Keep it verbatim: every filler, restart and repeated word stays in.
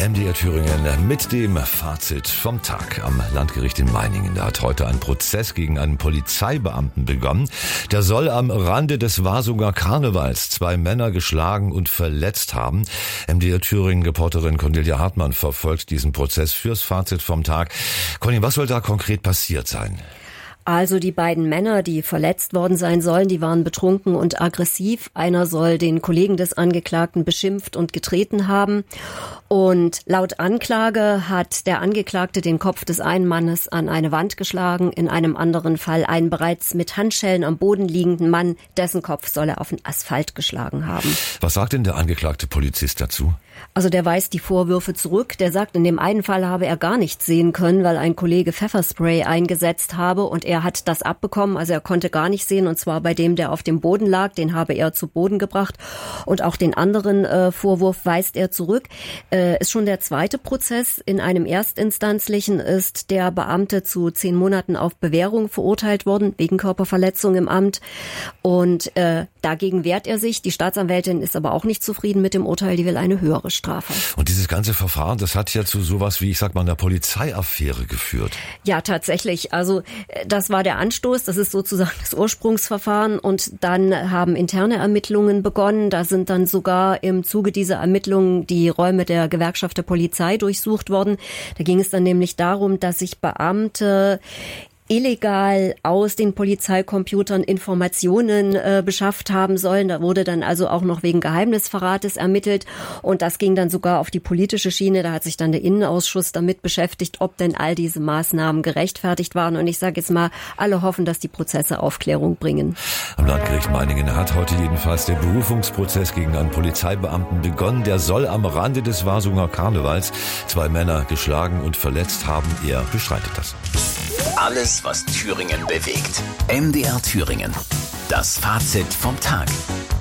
M D R Thüringen mit dem Fazit vom Tag am Landgericht in Meiningen. Da hat heute ein Prozess gegen einen Polizeibeamten begonnen. Der soll am Rande des Warsunger Karnevals zwei Männer geschlagen und verletzt haben. M D R Thüringen-Reporterin Cornelia Hartmann verfolgt diesen Prozess fürs Fazit vom Tag. Conny, was soll da konkret passiert sein? Also die beiden Männer, die verletzt worden sein sollen, die waren betrunken und aggressiv. Einer soll den Kollegen des Angeklagten beschimpft und getreten haben. Und laut Anklage hat der Angeklagte den Kopf des einen Mannes an eine Wand geschlagen. In einem anderen Fall einen bereits mit Handschellen am Boden liegenden Mann, dessen Kopf soll er auf den Asphalt geschlagen haben. Was sagt denn der angeklagte Polizist dazu? Also der weist die Vorwürfe zurück. Der sagt, in dem einen Fall habe er gar nichts sehen können, weil ein Kollege Pfefferspray eingesetzt habe und er hat das abbekommen. Also er konnte gar nicht sehen, und zwar bei dem, der auf dem Boden lag. Den habe er zu Boden gebracht. Und auch den anderen äh, Vorwurf weist er zurück. Äh, ist schon der zweite Prozess. In einem erstinstanzlichen ist der Beamte zu zehn Monaten auf Bewährung verurteilt worden, wegen Körperverletzung im Amt. Und äh, dagegen wehrt er sich. Die Staatsanwältin ist aber auch nicht zufrieden mit dem Urteil. Die will eine höhere Strafe. Und dieses ganze Verfahren, das hat ja zu sowas wie, ich sag mal, einer Polizeiaffäre geführt. Ja, tatsächlich. Also das war der Anstoß. Das ist sozusagen das Ursprungsverfahren. Und dann haben interne Ermittlungen begonnen. Da sind dann sogar im Zuge dieser Ermittlungen die Räume der Gewerkschaft der Polizei durchsucht worden. Da ging es dann nämlich darum, dass sich Beamte illegal aus den Polizeicomputern Informationen äh, beschafft haben sollen. Da wurde dann also auch noch wegen Geheimnisverrates ermittelt. Und das ging dann sogar auf die politische Schiene. Da hat sich dann der Innenausschuss damit beschäftigt, ob denn all diese Maßnahmen gerechtfertigt waren. Und ich sage jetzt mal, alle hoffen, dass die Prozesse Aufklärung bringen. Am Landgericht Meiningen hat heute jedenfalls der Berufungsprozess gegen einen Polizeibeamten begonnen. Der soll am Rande des Warsunger Karnevals zwei Männer geschlagen und verletzt haben. Er bestreitet das. Alles, was Thüringen bewegt. M D R Thüringen. Das Fazit vom Tag.